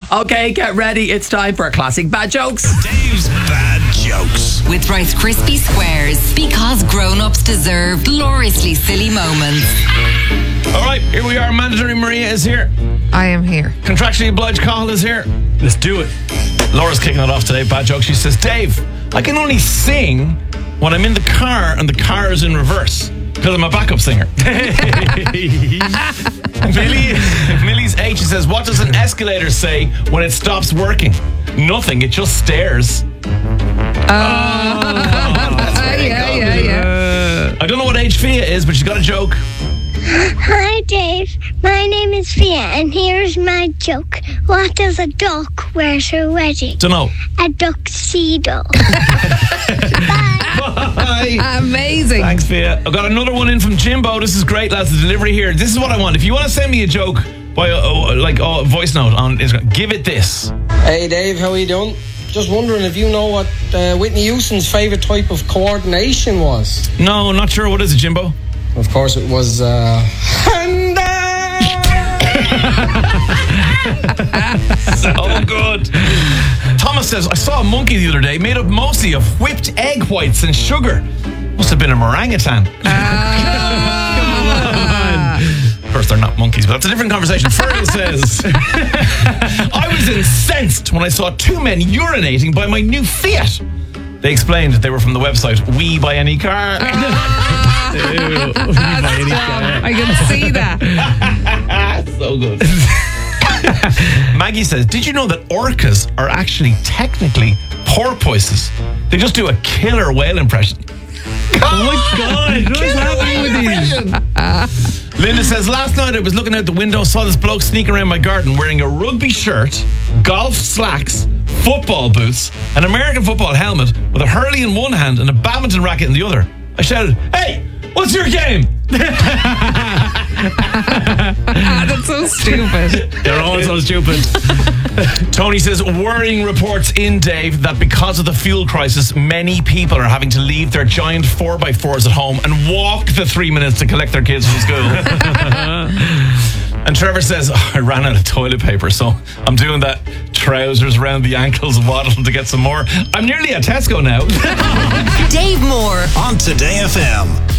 Okay, get ready. It's time for classic bad jokes. Dave's Bad Jokes. With Rice Krispie Squares. Because grown-ups deserve gloriously silly moments. All right, here we are. Mandatory Maria is here. I am here. Contractually obliged Cathal is here. Let's do it. Laura's kicking it off today. Bad joke. She says, Dave, I can only sing when I'm in the car and the car is in reverse because I'm a backup singer. Millie's H says, what does an escalator say when it stops working? Nothing. It just stares. Yeah. I don't know what age Fia is, but she's got a joke. Hi, Dave. My name is Fia, and here's my joke. What does a duck wear to a wedding? Dunno. A tuxedo. Bye. Amazing. Thanks, Fia. I've got another one in from Jimbo. This is great, lads. The delivery here. This is what I want. If you want to send me a joke by a voice note on Instagram, give it this. Hey Dave, how are you doing? Just wondering if you know what Whitney Houston's favourite type of coordination was. No, not sure. What is it, Jimbo? Of course it was So good. Thomas says, I saw a monkey the other day made up mostly of whipped egg whites and sugar. Must have been a orangutan. Of course, they're not monkeys, but that's a different conversation. Fergal says, I was incensed when I saw two men urinating by my new Fiat. They explained they were from the website We Buy Any Car. I can see that. So good. Maggie says, did you know that orcas are actually technically porpoises? They just do a killer whale impression. Oh my God, what's happening with these? Linda says, last night I was looking out the window, saw this bloke sneak around my garden wearing a rugby shirt, golf slacks, football boots, an American football helmet with a hurley in one hand and a badminton racket in the other. I shouted, hey, what's your game? That's so stupid. They're all so stupid. Tony says, worrying reports in, Dave, that because of the fuel crisis, many people are having to leave their giant 4x4s at home and walk the 3 minutes to collect their kids from school. And Trevor says, I ran out of toilet paper, so I'm doing that trousers around the ankles waddle to get some more. I'm nearly at Tesco now. Dave Moore on Today FM.